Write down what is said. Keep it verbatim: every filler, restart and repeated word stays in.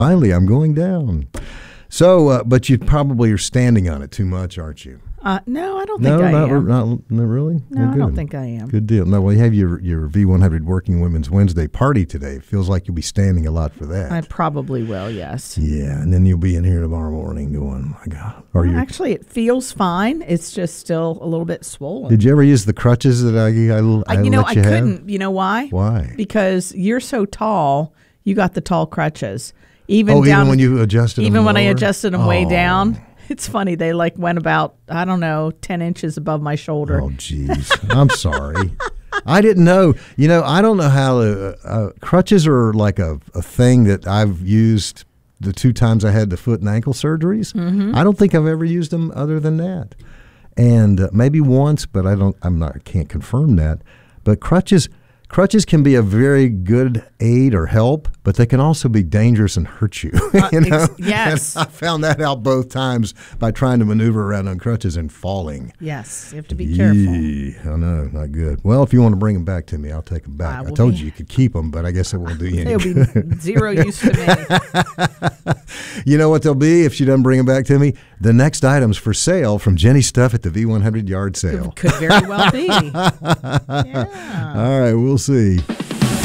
Finally, I'm going down. So, uh, but you probably are standing on it too much, aren't you? Uh, no, I don't no, think I not, am. Not, not really? No, well, I don't think I am. Good deal. No, well, you have your, your V one hundred Working Women's Wednesday party today. It feels like you'll be standing a lot for that. I probably will, yes. Yeah, and then you'll be in here tomorrow morning going, my God. Are well, you? Actually, it feels fine. It's just still a little bit swollen. Did you ever use the crutches that I, I, I, I You know, let you I have? couldn't. You know why? Why? Because you're so tall, you got the tall crutches. Even oh, down, even when you adjusted them Even when lower? I adjusted them oh. way down. It's funny. They like went about, I don't know, ten inches above my shoulder. Oh, jeez. I'm sorry. I didn't know. You know, I don't know how uh, uh, crutches are like a, a thing that I've used the two times I had the foot and ankle surgeries. Mm-hmm. I don't think I've ever used them other than that. And uh, maybe once, but I don't, I'm not, I can't confirm that. But crutches, crutches can be a very good aid or help, but they can also be dangerous and hurt you. Uh, you know? ex- yes. And I found that out both times by trying to maneuver around on crutches and falling. Yes, you have to be careful. Yee, I know, not good. Well, if you want to bring them back to me, I'll take them back. I I, will told be- you you could keep them, but I guess it won't do you any They'll good. be zero use to me. You know what they'll be if she doesn't bring them back to me? The next items for sale from Jenny Stuff at the V one hundred yard sale. Could very well be. Yeah. All right, we'll see.